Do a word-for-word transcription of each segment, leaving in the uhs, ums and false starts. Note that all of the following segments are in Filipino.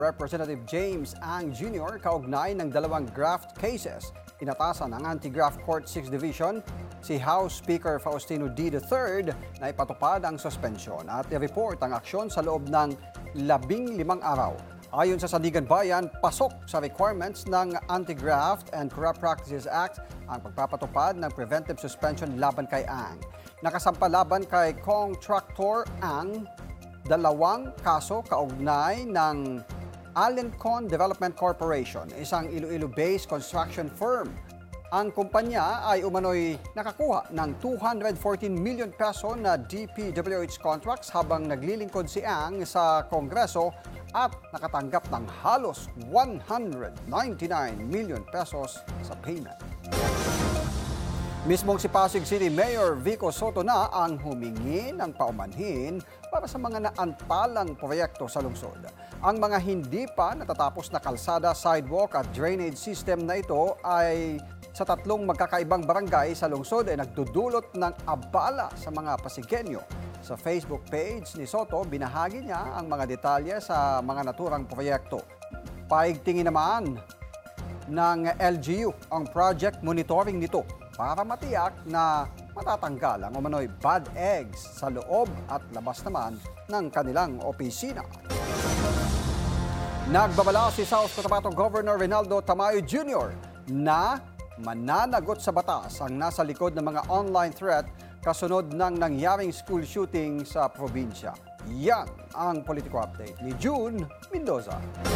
Representative James Ang Junior kaugnay ng dalawang graft cases. Inatasan ng Anti-Graft Court sixth Division si House Speaker Faustino D. the third na ipatupad ang suspensyon at i-report ang aksyon sa loob ng labing limang araw. Ayon sa Sandigan Bayan, pasok sa requirements ng Anti-Graft and Corrupt Practices Act ang pagpapatupad ng preventive suspension laban kay Ang. Nakasampa laban kay Contractor Ang dalawang kaso kaugnay ng Alencon Development Corporation, isang Iloilo-based construction firm. Ang kumpanya ay umano'y nakakuha ng two hundred fourteen million peso na D P W H contracts habang naglilingkod si Ang sa Kongreso at nakatanggap ng halos one hundred ninety-nine million pesos sa payment. Mismong si Pasig City Mayor Vico Soto na ang humingi ng paumanhin para sa mga naantalang proyekto sa lungsod. Ang mga hindi pa natatapos na kalsada, sidewalk at drainage system na ito ay sa tatlong magkakaibang barangay sa lungsod ay nagdudulot ng abala sa mga Pasigenyo. Sa Facebook page ni Soto, binahagi niya ang mga detalye sa mga naturang proyekto. Paigtingin naman ng L G U ang project monitoring nito para matiyak na matatanggal ang umano'y bad eggs sa loob at labas naman ng kanilang opisina. Nagbabala si South Cotabato Governor Rinaldo Tamayo Junior na mananagot sa batas ang nasa likod ng mga online threat kasunod ng nangyaring school shooting sa probinsya. Yan ang Politico Update ni June Mendoza.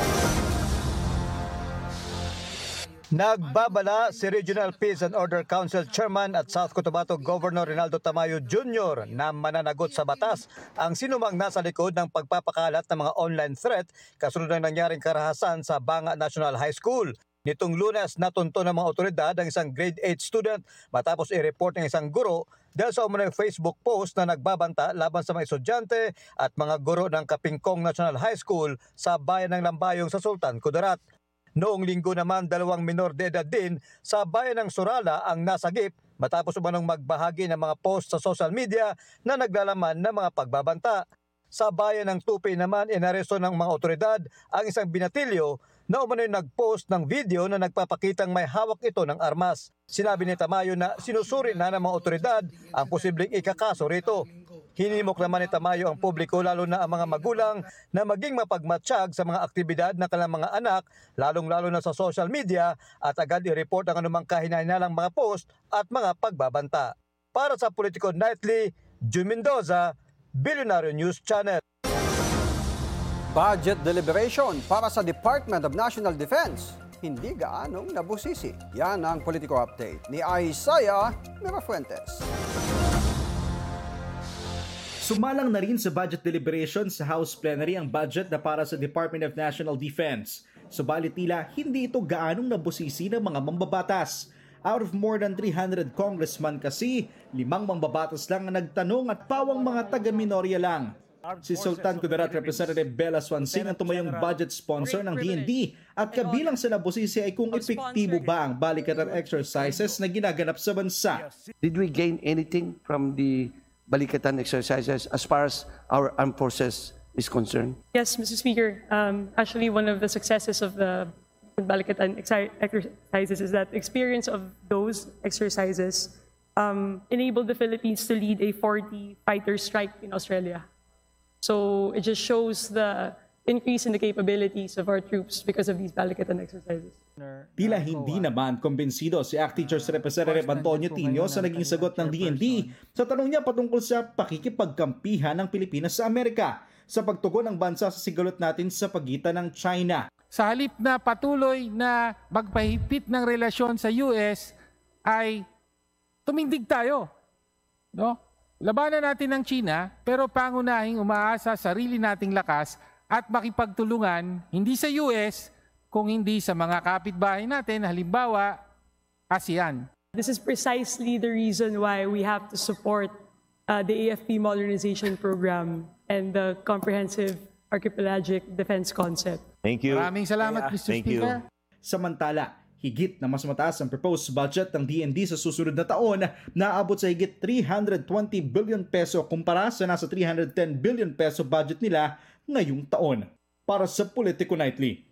Nagbabala si Regional Peace and Order Council Chairman at South Cotabato Governor Rinaldo Tamayo Junior na mananagot sa batas ang sinumang nasa likod ng pagpapakalat ng mga online threat kasunod ng nangyaring karahasan sa Banga National High School. Nitong Lunes, natunto ng mga otoridad ang isang grade eight student matapos i-report ng isang guro dahil sa umunang Facebook post na nagbabanta laban sa mga estudyante at mga guro ng Kapingkong National High School sa bayan ng Lambayong sa Sultan Kudarat. Noong linggo naman, dalawang minor de edad din sa bayan ng Surala ang nasagip matapos umanong magbahagi ng mga post sa social media na naglalaman ng mga pagbabanta. Sa bayan ng Tupi naman, inaresto ng mga otoridad ang isang binatilyo na umano'y nag-post ng video na nagpapakitang may hawak ito ng armas. Sinabi ni Tamayo na sinusuri na ng mga otoridad ang posibleng ikakaso rito. Hinimok naman ni Tamayo ang publiko lalo na ang mga magulang na maging mapagmatsyag sa mga aktibidad ng kanilang mga anak, lalong-lalo na sa social media at agad i-report ang anumang kahinahinalang mga post at mga pagbabanta. Para sa Politico Nightly, June Mendoza, Billionaire News Channel. Budget deliberation para sa Department of National Defense. Hindi gaanong nabusisi. Yan ang Politico Update ni Isaiah Mirafuentes. Sumalang na rin sa budget deliberation sa House Plenary ang budget na para sa Department of National Defense. Subalit tila hindi ito gaanong nabusisi ng mga mambabatas. Out of more than three hundred congressman kasi, limang mambabatas lang ang nagtanong at pawang mga taga-minorya lang. Si Sultan Kudarat Representative Bella Swansing ang tumayong budget sponsor ng D N D at kabilang sa nabusisi ay kung epektibo ba ang balikatan exercises na ginaganap sa bansa. Did we gain anything from the balikatan exercises as far as our armed forces is concerned? Yes, Mister Speaker. Um, actually, one of the successes of the balikatan exi- exercises is that experience of those exercises um, enabled the Philippines to lead a forty fighter strike in Australia. So it just shows the increase in the capabilities of our troops because of these balikatan exercises. Tila hindi naman kumbensido si A C T Teachers Representative Antonio Tino sa naging sagot ng D N D sa tanong niya patungkol sa pakikipagkampihan ng Pilipinas sa Amerika sa pagtugon ng bansa sa sigalot natin sa pagitan ng China. Sa halip na patuloy na magpahigpit ng relasyon sa U S ay tumindig tayo. No? Labanan natin ng China pero pangunahing umaasa sa sarili nating lakas at makipagtulungan hindi sa U S kung hindi sa mga kapitbahay natin, halimbawa ASEAN. This is precisely the reason why we have to support uh, the A F P modernization program and the comprehensive archipelagic defense concept. Thank you. Maraming salamat, Mister Thank you. Speaker. Samantala, higit na mas mataas ang proposed budget ng D N D sa susunod na taon na aabot sa higit three hundred twenty billion peso kumpara sa nasa three hundred ten billion peso budget nila ngayong taon. Para sa Politico Nightly,